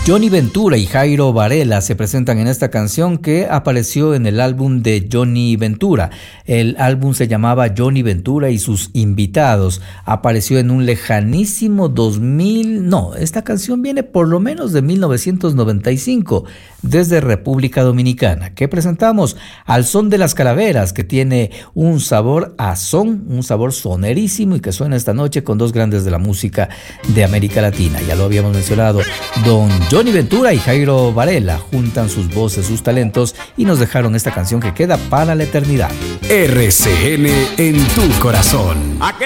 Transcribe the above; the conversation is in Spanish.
Johnny Ventura y Jairo Varela se presentan en esta canción que apareció en el álbum de Johnny Ventura. El álbum se llamaba Johnny Ventura y sus invitados. Apareció en un lejanísimo 2000. No, esta canción viene por lo menos de 1995, desde República Dominicana. ¿Qué presentamos? Al son de las calaveras, que tiene un sabor a son, un sabor sonerísimo y que suena esta noche con dos grandes de la música de América Latina. Ya lo habíamos mencionado, don Johnny Ventura y Jairo Varela juntan sus voces, sus talentos y nos dejaron esta canción que queda para la eternidad. RCN en tu corazón.